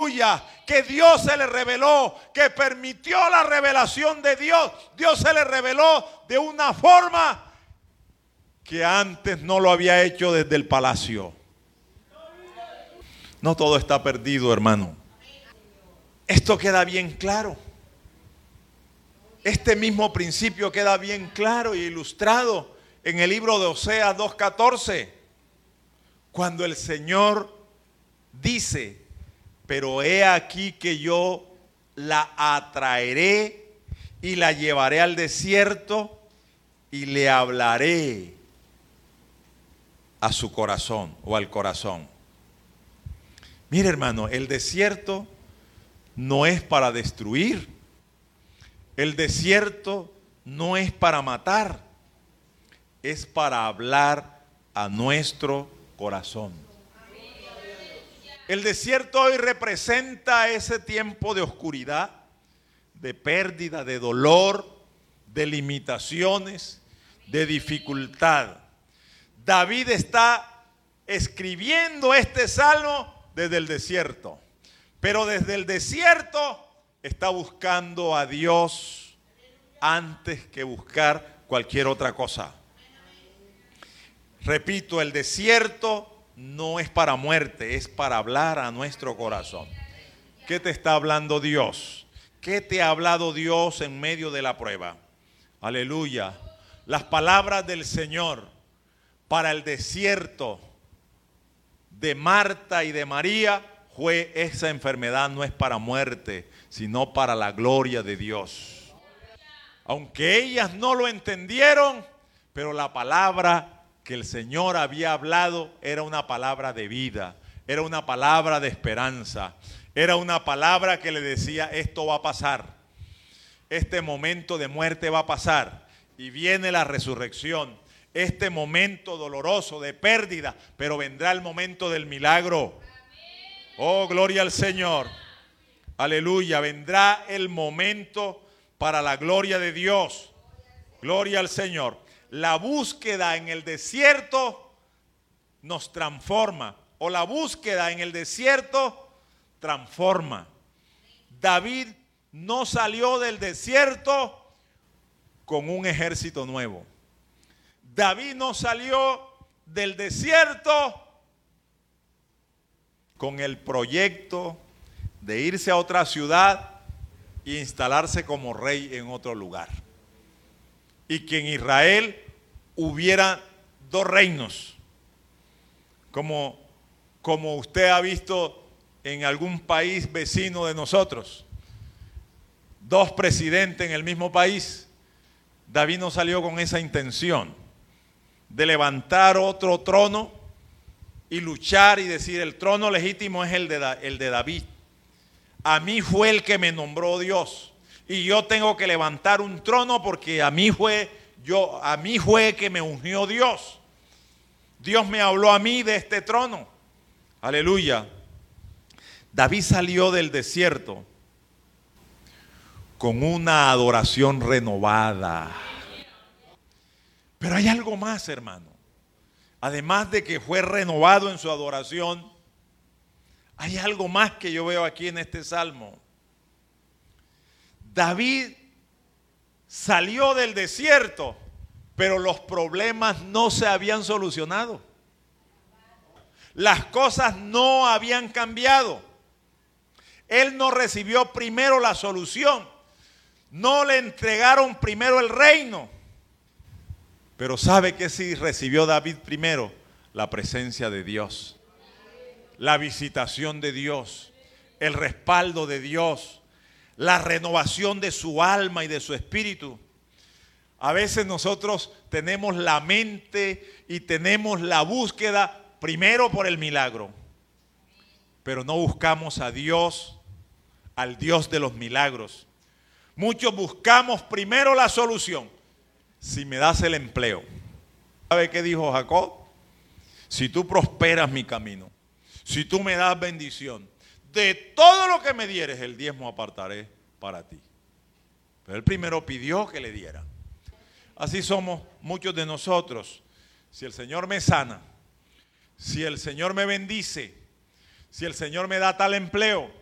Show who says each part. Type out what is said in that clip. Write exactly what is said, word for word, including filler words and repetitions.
Speaker 1: aleluya, que Dios se le reveló, que permitió la revelación de Dios. Dios se le reveló de una forma que antes no lo había hecho desde el palacio. No todo está perdido, hermano. Esto queda bien claro. Este mismo principio queda bien claro y ilustrado en el libro de Oseas dos catorce, cuando el Señor dice: pero he aquí que yo la atraeré y la llevaré al desierto y le hablaré a su corazón o al corazón. Mire, hermano, el desierto no es para destruir. El desierto no es para matar. Es para hablar a nuestro corazón. El desierto hoy representa ese tiempo de oscuridad, de pérdida, de dolor, de limitaciones, de dificultad. David está escribiendo este salmo desde el desierto, pero desde el desierto está buscando a Dios antes que buscar cualquier otra cosa. Repito, el desierto no es para muerte, es para hablar a nuestro corazón. ¿Qué te está hablando Dios? ¿Qué te ha hablado Dios en medio de la prueba? Aleluya. Las palabras del Señor para el desierto de Marta y de María fue: esa enfermedad no es para muerte, sino para la gloria de Dios. Aunque ellas no lo entendieron, pero la palabra que el Señor había hablado era una palabra de vida, era una palabra de esperanza, era una palabra que le decía: esto va a pasar, este momento de muerte va a pasar y viene la resurrección, este momento doloroso de pérdida, pero vendrá el momento del milagro. Oh, gloria al Señor, aleluya, vendrá el momento para la gloria de Dios, gloria al Señor. La búsqueda en el desierto nos transforma, o la búsqueda en el desierto transforma. David no salió del desierto con un ejército nuevo. David no salió del desierto con el proyecto de irse a otra ciudad e instalarse como rey en otro lugar. Y que en Israel hubiera dos reinos, como, como usted ha visto en algún país vecino de nosotros, dos presidentes en el mismo país. David no salió con esa intención de levantar otro trono y luchar y decir: el trono legítimo es el de, el de David. A mí fue el que me nombró Dios. Y yo tengo que levantar un trono porque a mí fue, yo, a mí fue que me ungió Dios. Dios me habló a mí de este trono. Aleluya. David salió del desierto con una adoración renovada. Pero hay algo más, hermano. Además de que fue renovado en su adoración, hay algo más que yo veo aquí en este salmo. David salió del desierto, pero los problemas no se habían solucionado. Las cosas no habían cambiado. Él no recibió primero la solución. No le entregaron primero el reino. Pero ¿sabe qué sí recibió David primero? La presencia de Dios, la visitación de Dios, el respaldo de Dios, la renovación de su alma y de su espíritu. A veces nosotros tenemos la mente y tenemos la búsqueda primero por el milagro, pero no buscamos a Dios, al Dios de los milagros. Muchos buscamos primero la solución. Si me das el empleo. ¿Sabe qué dijo Jacob? Si tú prosperas mi camino, si tú me das bendición, de todo lo que me dieres, el diezmo apartaré para ti. Pero él primero pidió que le diera. Así somos muchos de nosotros. Si el Señor me sana, si el Señor me bendice, si el Señor me da tal empleo,